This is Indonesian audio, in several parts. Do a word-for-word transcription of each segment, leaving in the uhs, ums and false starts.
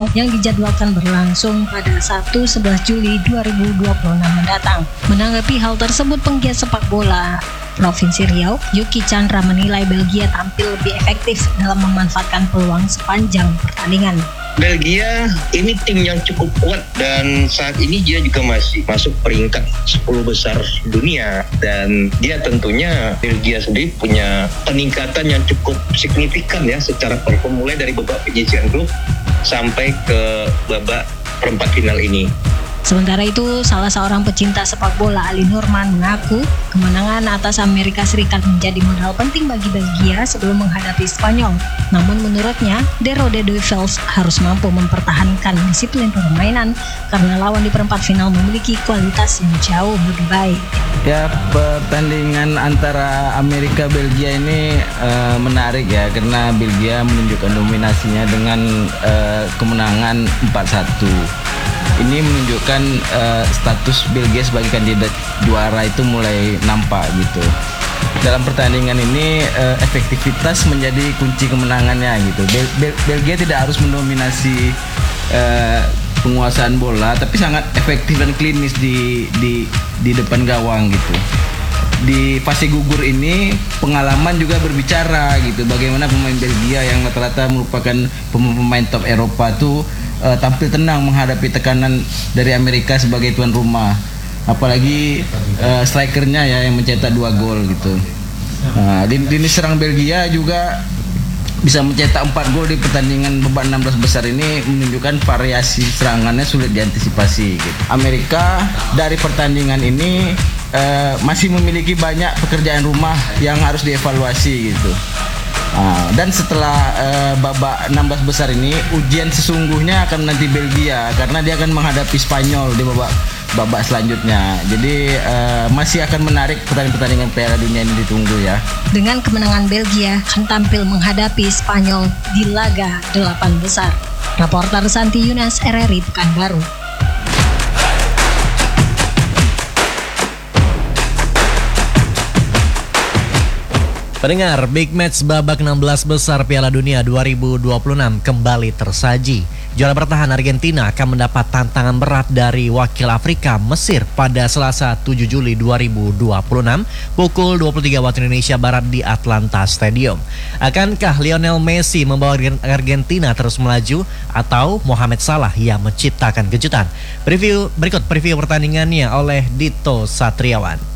Spanyol yang dijadwalkan berlangsung pada Sabtu sebelas Juli dua ribu dua puluh enam mendatang. Menanggapi hal tersebut, penggiat sepak bola Provinsi Riau, Yuki Chandra menilai Belgia tampil lebih efektif dalam memanfaatkan peluang sepanjang pertandingan. Belgia ini tim yang cukup kuat dan saat ini dia juga masih masuk peringkat sepuluh besar dunia, dan dia tentunya Belgia sendiri punya peningkatan yang cukup signifikan ya secara perform, mulai dari babak penyisihan grup sampai ke babak perempat final ini. Sementara itu, salah seorang pecinta sepak bola, Ali Nurman, mengaku kemenangan atas Amerika Serikat menjadi modal penting bagi Belgia sebelum menghadapi Spanyol. Namun menurutnya, De Rode Duivels harus mampu mempertahankan disiplin permainan karena lawan di perempat final memiliki kualitas yang jauh lebih baik. Ya, pertandingan antara Amerika Belgia ini uh, menarik ya, karena Belgia menunjukkan dominasinya dengan uh, kemenangan empat satu. Ini menunjukkan uh, status Belgia sebagai kandidat juara itu mulai nampak gitu. Dalam pertandingan ini uh, efektivitas menjadi kunci kemenangannya gitu. Bel- Bel- Belgia tidak harus mendominasi uh, penguasaan bola, tapi sangat efektif dan klinis di di di depan gawang gitu. Di fase gugur ini pengalaman juga berbicara gitu. Bagaimana pemain Belgia yang rata-rata merupakan pemain top Eropa tuh Uh, tampil tenang menghadapi tekanan dari Amerika sebagai tuan rumah, apalagi uh, strikernya ya yang mencetak dua gol gitu. Nah, di lini serang Belgia juga bisa mencetak empat gol di pertandingan babak enam belas besar ini, menunjukkan variasi serangannya sulit diantisipasi gitu. Amerika dari pertandingan ini uh, masih memiliki banyak pekerjaan rumah yang harus dievaluasi gitu. Uh, dan setelah uh, babak enam belas besar ini, ujian sesungguhnya akan menanti Belgia karena dia akan menghadapi Spanyol di babak babak selanjutnya. Jadi uh, masih akan menarik pertandingan-pertandingan Piala Dunia ini, ditunggu ya. Dengan kemenangan, Belgia akan tampil menghadapi Spanyol di laga delapan besar. Raporter Santi Yunas, R R I Pekanbaru. Pendengar, big match babak enam belas besar Piala Dunia dua ribu dua puluh enam kembali tersaji. Juara bertahan Argentina akan mendapat tantangan berat dari wakil Afrika Mesir pada Selasa tujuh Juli dua ribu dua puluh enam pukul dua puluh tiga waktu Indonesia Barat di Atlanta Stadium. Akankah Lionel Messi membawa Argentina terus melaju atau Mohamed Salah yang menciptakan kejutan? Preview berikut preview pertandingannya oleh Dito Satriawan.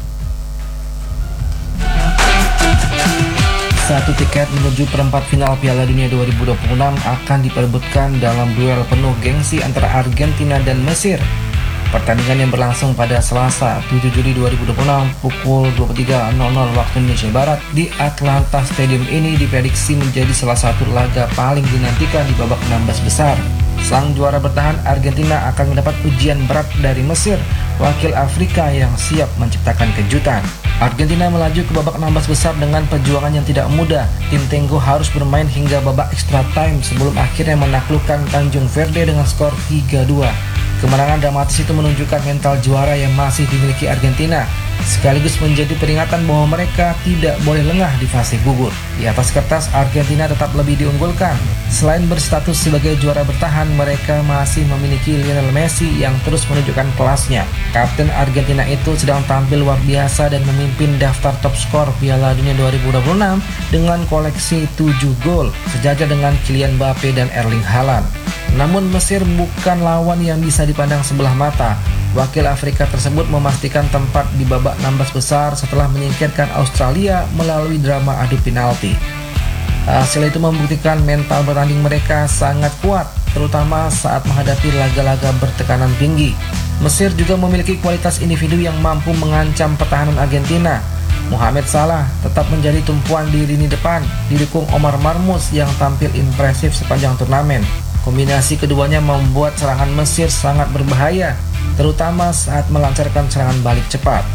Satu tiket menuju perempat final Piala Dunia dua ribu dua puluh enam akan diperebutkan dalam duel penuh gengsi antara Argentina dan Mesir. Pertandingan yang berlangsung pada Selasa tujuh Juli dua ribu dua puluh enam pukul dua puluh tiga waktu Indonesia Barat di Atlanta Stadium ini diprediksi menjadi salah satu laga paling dinantikan di babak enam belas besar. Sang juara bertahan Argentina akan mendapat ujian berat dari Mesir, wakil Afrika yang siap menciptakan kejutan. Argentina melaju ke babak enam belas besar dengan perjuangan yang tidak mudah. Tim Tenggo harus bermain hingga babak extra time sebelum akhirnya menaklukkan Tanjung Verde dengan skor tiga dua. Kemenangan dramatis itu menunjukkan mental juara yang masih dimiliki Argentina, sekaligus menjadi peringatan bahwa mereka tidak boleh lengah di fase gugur. Di atas kertas, Argentina tetap lebih diunggulkan. Selain berstatus sebagai juara bertahan, mereka masih memiliki Lionel Messi yang terus menunjukkan kelasnya. Kapten Argentina itu sedang tampil luar biasa dan memimpin daftar top skor Piala Dunia dua ribu dua puluh enam dengan koleksi tujuh gol, sejajar dengan Kylian Mbappe dan Erling Haaland. Namun Mesir bukan lawan yang bisa dipandang sebelah mata. Wakil Afrika tersebut memastikan tempat di babak enam belas besar setelah menyingkirkan Australia melalui drama adu penalti. Hasil itu membuktikan mental bertanding mereka sangat kuat, terutama saat menghadapi laga-laga bertekanan tinggi. Mesir juga memiliki kualitas individu yang mampu mengancam pertahanan Argentina. Mohamed Salah tetap menjadi tumpuan di lini depan, didukung Omar Marmoush yang tampil impresif sepanjang turnamen. Kombinasi keduanya membuat serangan Mesir sangat berbahaya, terutama saat melancarkan serangan balik cepat.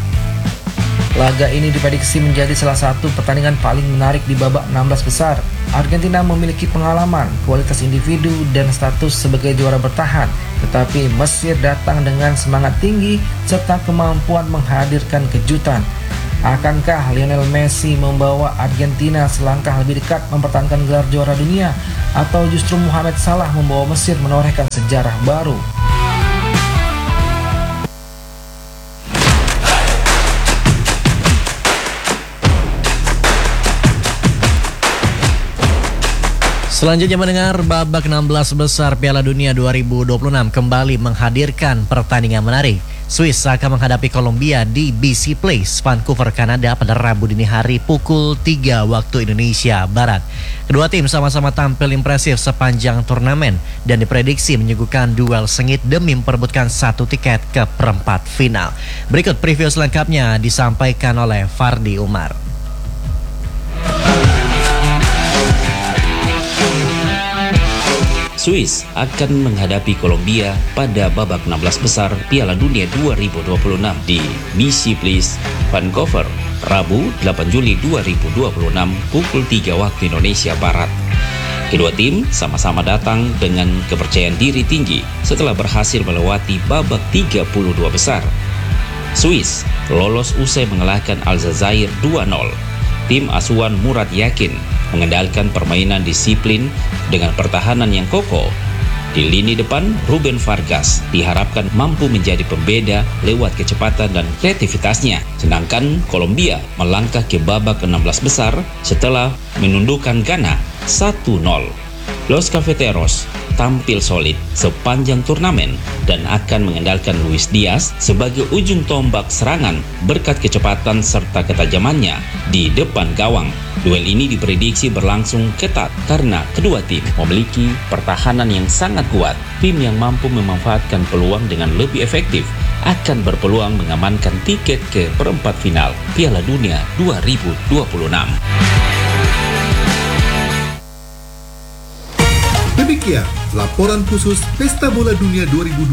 Laga ini diprediksi menjadi salah satu pertandingan paling menarik di babak enam belas besar. Argentina memiliki pengalaman, kualitas individu, dan status sebagai juara bertahan, tetapi Mesir datang dengan semangat tinggi serta kemampuan menghadirkan kejutan. Akankah Lionel Messi membawa Argentina selangkah lebih dekat mempertahankan gelar juara dunia, atau justru Mohamed Salah membawa Mesir menorehkan sejarah baru? Selanjutnya mendengar babak enam belas besar Piala Dunia dua ribu dua puluh enam kembali menghadirkan pertandingan menarik. Swiss akan menghadapi Kolombia di B C Place, Vancouver, Kanada pada Rabu dini hari pukul tiga waktu Indonesia Barat. Kedua tim sama-sama tampil impresif sepanjang turnamen dan diprediksi menyuguhkan duel sengit demi memperebutkan satu tiket ke perempat final. Berikut preview selengkapnya disampaikan oleh Fardi Umar. Swiss akan menghadapi Kolombia pada babak enam belas besar Piala Dunia dua ribu dua puluh enam di B C Place, Vancouver, Rabu delapan Juli dua ribu dua puluh enam pukul tiga waktu Indonesia Barat. Kedua tim sama-sama datang dengan kepercayaan diri tinggi setelah berhasil melewati babak tiga puluh dua besar. Swiss lolos usai mengalahkan Aljazair dua nol. Tim asuhan Murad Yakin mengendalikan permainan disiplin dengan pertahanan yang kokoh. Di lini depan, Ruben Vargas diharapkan mampu menjadi pembeda lewat kecepatan dan kreativitasnya. Sedangkan Kolombia melangkah ke babak enam belas besar setelah menundukkan Ghana satu nol. Los Cafeteros tampil solid sepanjang turnamen dan akan mengandalkan Luis Diaz sebagai ujung tombak serangan berkat kecepatan serta ketajamannya di depan gawang. Duel ini diprediksi berlangsung ketat karena kedua tim memiliki pertahanan yang sangat kuat. Tim yang mampu memanfaatkan peluang dengan lebih efektif akan berpeluang mengamankan tiket ke perempat final Piala Dunia dua ribu dua puluh enam. Demikian laporan khusus Pesta Bola Dunia dua ribu dua puluh